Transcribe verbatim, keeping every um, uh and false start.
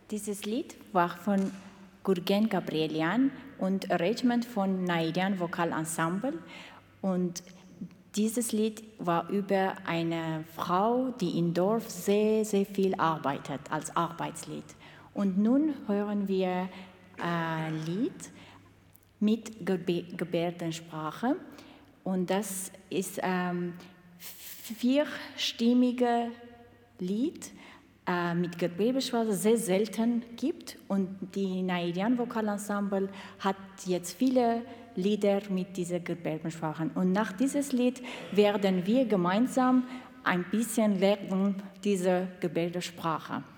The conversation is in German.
Dieses Lied war von Gurgen Gabrielian und Arrangement von Naidian Vokalensemble. Und dieses Lied war über eine Frau, die im Dorf sehr, sehr viel arbeitet, als Arbeitslied. Und nun hören wir ein Lied mit Gebärdensprache. Und das ist ein vierstimmiges Lied äh, mit Gebärdensprache, sehr selten gibt. Und die Naidian Vokalensemble hat jetzt viele Lieder mit dieser Gebärdensprache. Und nach diesem Lied werden wir gemeinsam ein bisschen lernen, diese Gebärdensprache.